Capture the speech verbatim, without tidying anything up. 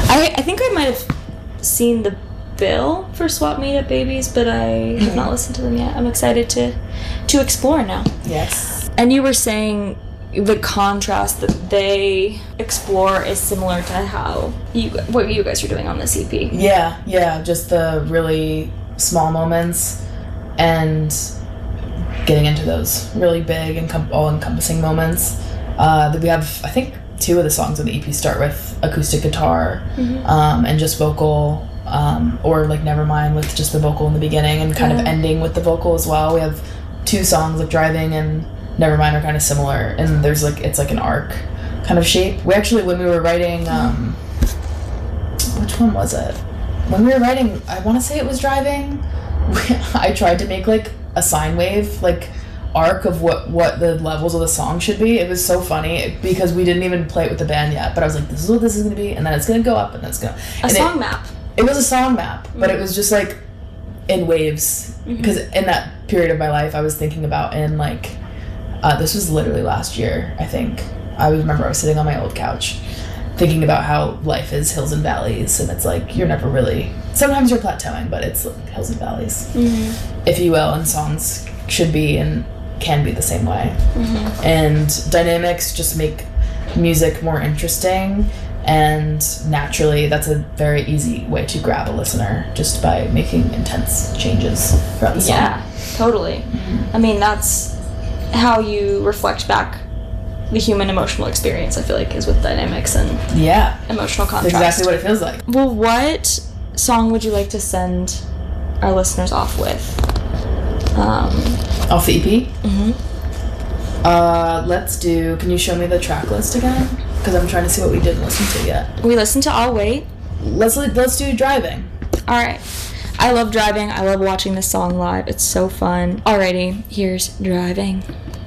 I, I think I might have seen the bill for Swap Meet Up Babies, but I have Mm-hmm. not listened to them yet. I'm excited to to explore now. Yes. And you were saying the contrast that they explore is similar to how you what you guys are doing on this E P. Yeah, yeah, just the really small moments and getting into those really big and encom- all-encompassing moments. Uh, that we have, I think, two of the songs on the E P start with acoustic guitar Mhm. um, and just vocal, um, or like Nevermind with just the vocal in the beginning and kind Yeah. of ending with the vocal as well. We have two songs, like Driving and Nevermind, are kind of similar, and there's like it's like an arc kind of shape. We actually, when we were writing, um, which one was it? When we were writing, I want to say it was Driving. I tried to make like a sine wave, like arc of what what the levels of the song should be. It was so funny because we didn't even play it with the band yet, but I was like, this is what this is gonna be, and then it's gonna go up, and then it's gonna A and song it, map. it was a song map, but it was just like in waves, because in that period of my life I was thinking about in like uh, this was literally last year, I think. I remember I was sitting on my old couch thinking about how life is hills and valleys, and it's like you're never really, sometimes you're plateauing, but it's like hills and valleys, Mm-hmm. if you will, and songs should be and can be the same way. Mm-hmm. And dynamics just make music more interesting, and naturally that's a very easy way to grab a listener, just by making intense changes throughout the song. Yeah, totally. I mean, that's how you reflect back the human emotional experience, I feel like, is with dynamics and Yeah, emotional that's contrast. exactly what it feels like. Well, what song would you like to send our listeners off with? Um, Off the E P? mhm. Uh, let's do, can you show me the track list again? Because I'm trying to see what we didn't listen to yet. We listened to I'll Wait. Let's let's do Driving. All right. I love driving. I love watching this song live. It's so fun. Alrighty, here's Driving.